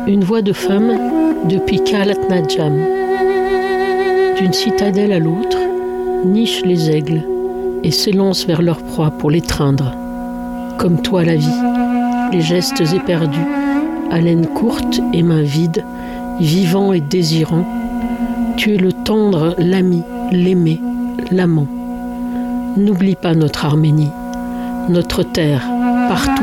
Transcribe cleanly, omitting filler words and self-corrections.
Une voix de femme depuis Kalatnadjam. D'une citadelle à l'autre, nichent les aigles et s'élancent vers leur proie pour l'étreindre. Comme toi la vie, les gestes éperdus, haleine courte et mains vides, vivant et désirant, tu es le tendre, l'ami, l'aimé, l'amant. N'oublie pas notre Arménie, notre terre, partout